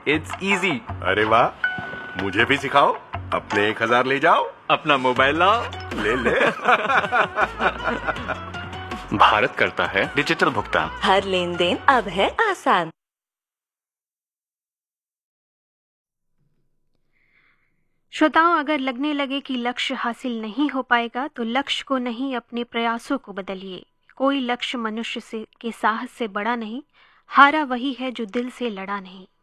It's easy. अरे वाह, मुझे भी सिखाओ। अपने 1000 ले जाओ। अपना मोबाइल लाओ। ले ले। भारत करता है डिजिटल भुगतान। हर लेन देन अब है आसान। श्रोताओं, अगर लगने लगे कि लक्ष्य हासिल नहीं हो पाएगा तो लक्ष्य को नहीं, अपने प्रयासों को बदलिए। कोई लक्ष्य मनुष्य के साहस से बड़ा नहीं, हारा वही है जो दिल से लड़ा नहीं।